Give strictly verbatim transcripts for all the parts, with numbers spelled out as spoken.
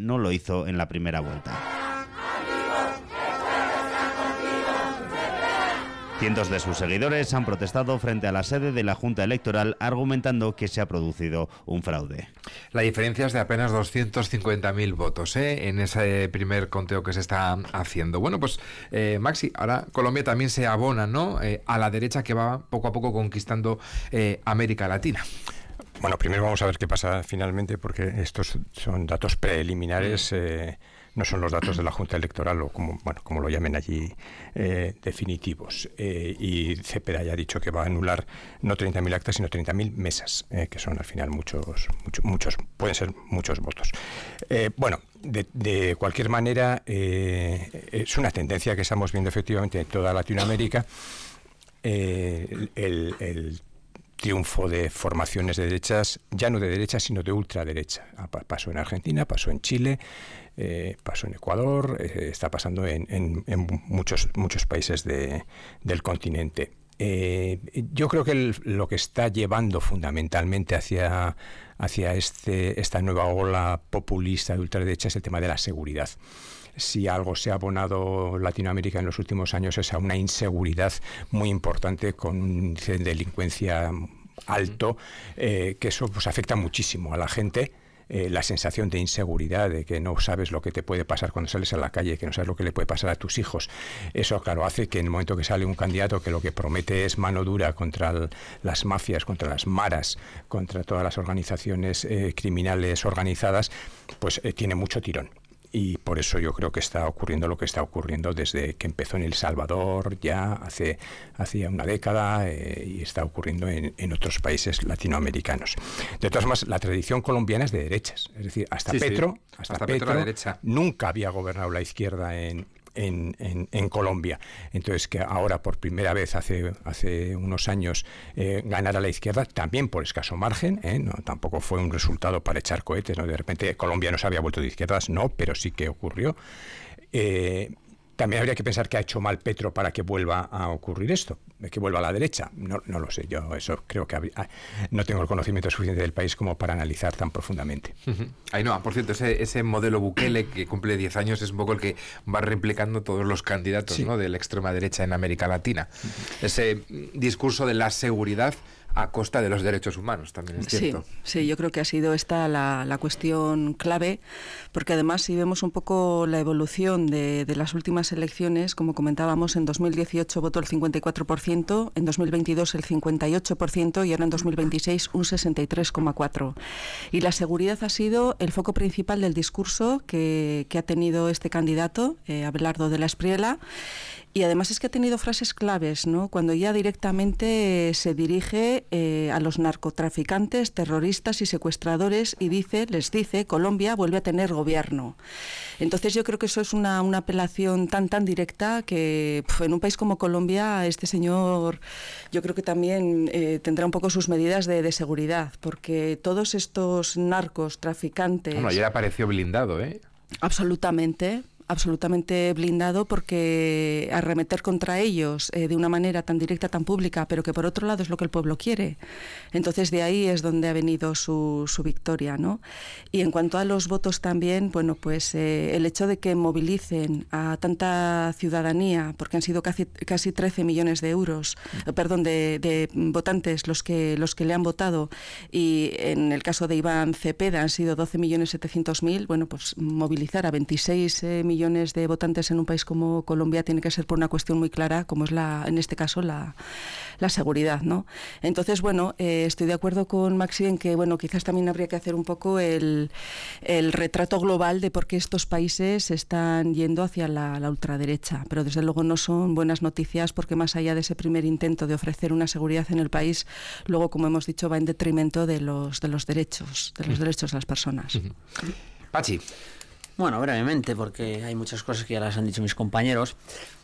no lo hizo en la primera vuelta. Cientos de sus seguidores han protestado frente a la sede de la Junta Electoral argumentando que se ha producido un fraude. La diferencia es de apenas doscientos cincuenta mil votos ¿eh? en ese primer conteo que se está haciendo. Bueno, pues eh, Maxi, ahora Colombia también se abona, ¿no? Eh, a la derecha que va poco a poco conquistando eh, América Latina. Bueno, primero vamos a ver qué pasa finalmente, porque estos son datos preliminares, eh, no son los datos de la Junta Electoral o como, bueno, como lo llamen allí, eh, definitivos. Eh, y Cepeda ya ha dicho que va a anular no treinta mil actas, sino treinta mil mesas, eh, que son al final muchos, muchos, muchos, pueden ser muchos votos. Eh, bueno, de, de cualquier manera, eh, es una tendencia que estamos viendo efectivamente en toda Latinoamérica. Eh, el, el triunfo de formaciones de derechas, ya no de derecha, sino de ultraderecha. Pasó en Argentina, pasó en Chile, eh, pasó en Ecuador, eh, está pasando en, en, en muchos, muchos países de, del continente. Eh, yo creo que el, lo que está llevando fundamentalmente hacia, hacia este, esta nueva ola populista de ultraderecha es el tema de la seguridad. Si algo se ha abonado Latinoamérica en los últimos años es a una inseguridad muy importante, con un índice de delincuencia alto, eh, que eso pues afecta muchísimo a la gente. Eh, la sensación de inseguridad, de que no sabes lo que te puede pasar cuando sales a la calle, que no sabes lo que le puede pasar a tus hijos. Eso, claro, hace que en el momento que sale un candidato que lo que promete es mano dura contra el, las mafias, contra las maras, contra todas las organizaciones eh, criminales organizadas, pues eh, tiene mucho tirón. Y por eso yo creo que está ocurriendo lo que está ocurriendo desde que empezó en El Salvador, ya hace hacía una década, eh, y está ocurriendo en, en otros países latinoamericanos. De todas formas, la tradición colombiana es de derechas. Es decir, hasta sí, Petro, sí. hasta, hasta Petro, Petro la derecha. Nunca había gobernado la izquierda en... En, en, en Colombia. Entonces, que ahora por primera vez hace, hace unos años eh, ganara la izquierda, también por escaso margen, ¿eh? No, tampoco fue un resultado para echar cohetes, ¿no? De repente Colombia no se había vuelto de izquierdas, no, pero sí que ocurrió. Eh, También habría que pensar que ha hecho mal Petro para que vuelva a ocurrir esto, que vuelva a la derecha. No, no lo sé, yo eso creo que habría, no tengo el conocimiento suficiente del país como para analizar tan profundamente. Uh-huh. Ahí no, por cierto, ese, ese modelo Bukele que cumple diez años es un poco el que va replicando todos los candidatos, sí, ¿no?, de la extrema derecha en América Latina. Uh-huh. Ese discurso de la seguridad a costa de los derechos humanos, también es cierto. Sí, sí, yo creo que ha sido esta la, la cuestión clave, porque además si vemos un poco la evolución de, de las últimas elecciones, como comentábamos, en dos mil dieciocho votó el cincuenta y cuatro por ciento, en dos mil veintidós el cincuenta y ocho por ciento y ahora en dos mil veintiséis un sesenta y tres coma cuatro por ciento. Y la seguridad ha sido el foco principal del discurso que, que ha tenido este candidato, eh, Abelardo de la Espriella. Y además es que ha tenido frases claves, ¿no? Cuando ya directamente eh, se dirige eh, a los narcotraficantes, terroristas y secuestradores y dice, les dice, Colombia vuelve a tener gobierno. Entonces yo creo que eso es una, una apelación tan tan directa que pf, en un país como Colombia este señor yo creo que también eh, tendrá un poco sus medidas de, de seguridad, porque todos estos narcos, traficantes... Bueno, ayer apareció blindado, ¿eh? Absolutamente. absolutamente blindado, porque arremeter contra ellos eh, de una manera tan directa, tan pública, pero que por otro lado es lo que el pueblo quiere. Entonces de ahí es donde ha venido su, su victoria, ¿no? Y en cuanto a los votos también, bueno, pues eh, el hecho de que movilicen a tanta ciudadanía, porque han sido casi, casi trece millones de euros, eh, perdón, de, de votantes los que, los que le han votado, y en el caso de Iván Cepeda han sido doce millones setecientos mil, bueno, pues movilizar a veintiséis eh, millones de votantes en un país como Colombia tiene que ser por una cuestión muy clara, como es la, en este caso la, la seguridad, ¿no? Entonces, bueno, eh, estoy de acuerdo con Maxi en que, bueno, quizás también habría que hacer un poco el, el retrato global de por qué estos países están yendo hacia la, la ultraderecha, pero desde luego no son buenas noticias, porque más allá de ese primer intento de ofrecer una seguridad en el país, luego, como hemos dicho, va en detrimento de los, de los derechos, de los derechos de las personas. Pachi. Bueno, brevemente, porque hay muchas cosas que ya las han dicho mis compañeros.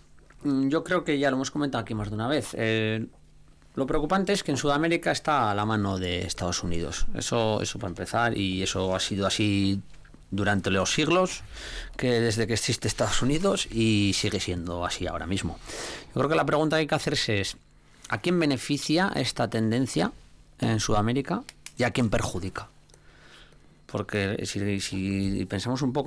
Yo creo que ya lo hemos comentado aquí más de una vez. Eh, lo preocupante es que en Sudamérica está a la mano de Estados Unidos. Eso, eso para empezar, y eso ha sido así durante los siglos, que desde que existe Estados Unidos, y sigue siendo así ahora mismo. Yo creo que la pregunta que hay que hacerse es: ¿a quién beneficia esta tendencia en Sudamérica y a quién perjudica? Porque si, si pensamos un poco